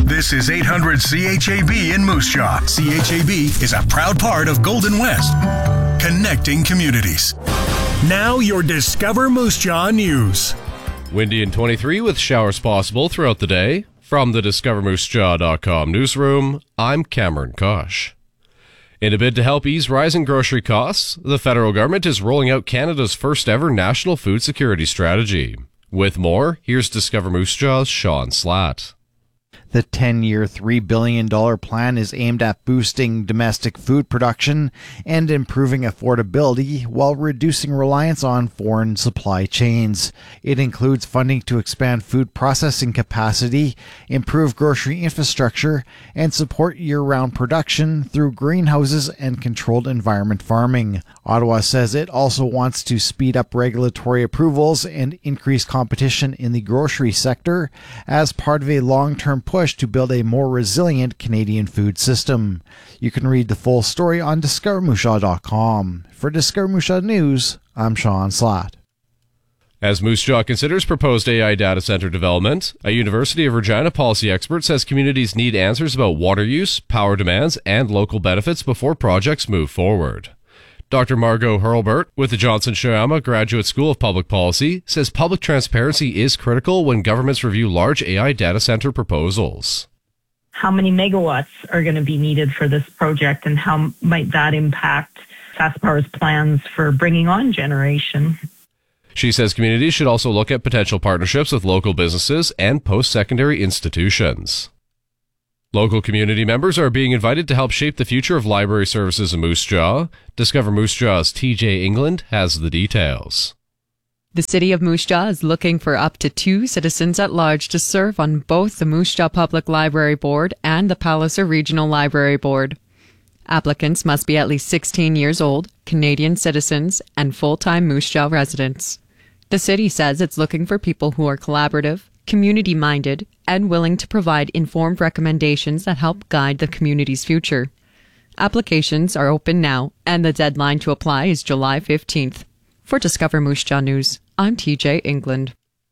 This is 800 CHAB in Moose Jaw. CHAB is a proud part of Golden West, connecting communities. Now your Discover Moose Jaw news. Windy and 23 with showers possible throughout the day. From the DiscoverMooseJaw.com newsroom, I'm Cameron Kosh. In a bid to help ease rising grocery costs, the federal government is rolling out Canada's first ever national food security strategy. With more, here's Discover Moose Jaw's Sean Slatt. The 10-year, $3 billion plan is aimed at boosting domestic food production and improving affordability while reducing reliance on foreign supply chains. It includes funding to expand food processing capacity, improve grocery infrastructure, and support year-round production through greenhouses and controlled environment farming. Ottawa says it also wants to speed up regulatory approvals and increase competition in the grocery sector as part of a long-term push to build a more resilient Canadian food system. You can read the full story on DiscoverMooseJaw.com. For Discover Moose Jaw News, I'm Sean Slatt. As Moose Jaw considers proposed AI data center development, a University of Regina policy expert says communities need answers about water use, power demands, and local benefits before projects move forward. Dr. Margot Hurlbert with the Johnson Shoyama Graduate School of Public Policy says public transparency is critical when governments review large AI data center proposals. How many megawatts are going to be needed for this project, and how might that impact SaskPower's plans for bringing on generation? She says communities should also look at potential partnerships with local businesses and post-secondary institutions. Local community members are being invited to help shape the future of library services in Moose Jaw. Discover Moose Jaw's TJ England has the details. The City of Moose Jaw is looking for up to 2 citizens at large to serve on both the Moose Jaw Public Library Board and the Palliser Regional Library Board. Applicants must be at least 16 years old, Canadian citizens, and full-time Moose Jaw residents. The city says it's looking for people who are collaborative, community-minded, and willing to provide informed recommendations that help guide the community's future. Applications are open now, and the deadline to apply is July 15th. For Discover Moose Jaw News, I'm TJ England.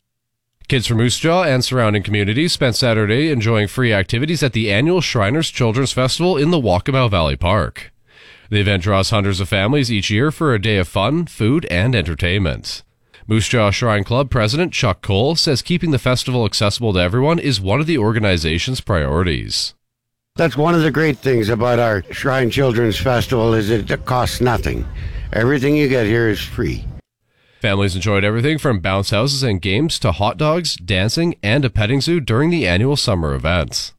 Kids from Moose Jaw and surrounding communities spent Saturday enjoying free activities at the annual Shriners Children's Festival in the Walkabout Valley Park. The event draws hundreds of families each year for a day of fun, food, and entertainment. Moose Jaw Shrine Club President Chuck Cole says keeping the festival accessible to everyone is one of the organization's priorities. That's one of the great things about our Shrine Children's Festival is it costs nothing. Everything you get here is free. Families enjoyed everything from bounce houses and games to hot dogs, dancing, and a petting zoo during the annual summer events.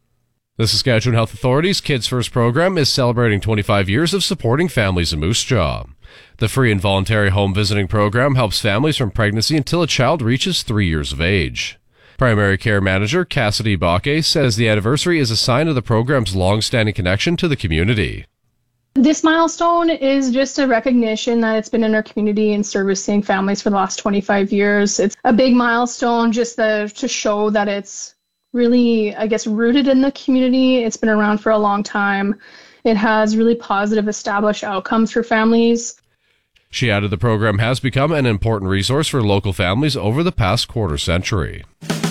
The Saskatchewan Health Authority's Kids First program is celebrating 25 years of supporting families in Moose Jaw. The free and voluntary home visiting program helps families from pregnancy until a child reaches 3 years of age. Primary Care Manager Cassidy Bakke says the anniversary is a sign of the program's long-standing connection to the community. This milestone is just a recognition that it's been in our community and servicing families for the last 25 years. It's a big milestone just to show that it's really, rooted in the community. It's been around for a long time. It has really positive established outcomes for families. She added the program has become an important resource for local families over the past quarter century.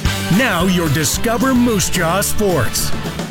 Now your Discover Moose Jaw Sports.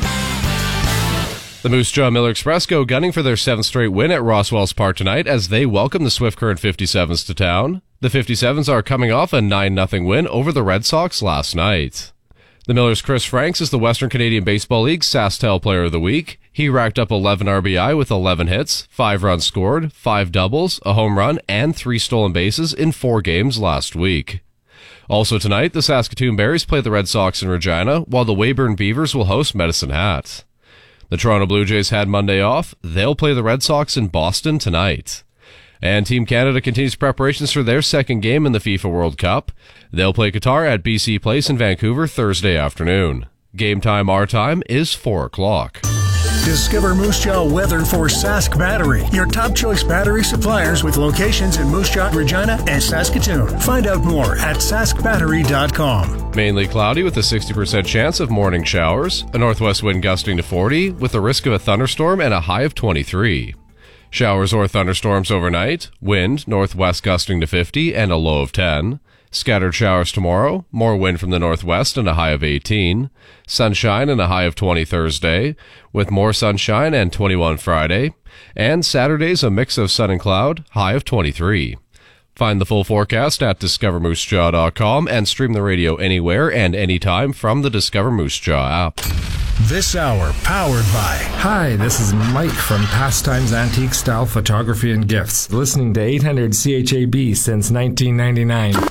The Moose Jaw Miller Express go gunning for their 7th straight win at Roswells Park tonight as they welcome the Swift Current 57s to town. The 57s are coming off a 9-0 win over the Red Sox last night. The Millers' Chris Franks is the Western Canadian Baseball League SaskTel Player of the Week. He racked up 11 RBI with 11 hits, 5 runs scored, 5 doubles, a home run, and 3 stolen bases in 4 games last week. Also tonight, the Saskatoon Berries play the Red Sox in Regina, while the Weyburn Beavers will host Medicine Hat. The Toronto Blue Jays had Monday off. They'll play the Red Sox in Boston tonight. And Team Canada continues preparations for their second game in the FIFA World Cup. They'll play Qatar at BC Place in Vancouver Thursday afternoon. Game time, our time, is 4 o'clock. Discover Moose Jaw weather for Sask Battery, your top choice battery suppliers with locations in Moose Jaw, Regina, and Saskatoon. Find out more at saskbattery.com. Mainly cloudy with a 60% chance of morning showers, a northwest wind gusting to 40 with a risk of a thunderstorm and a high of 23. Showers or thunderstorms overnight, wind northwest gusting to 50 and a low of 10. Scattered showers tomorrow, more wind from the northwest and a high of 18. Sunshine and a high of 20 Thursday, with more sunshine and 21 Friday. And Saturday's a mix of sun and cloud, high of 23. Find the full forecast at discovermoosejaw.com and stream the radio anywhere and anytime from the Discover Moose Jaw app. This hour powered by... Hi, this is Mike from Pastimes Antique Style Photography and Gifts, listening to 800 CHAB since 1999.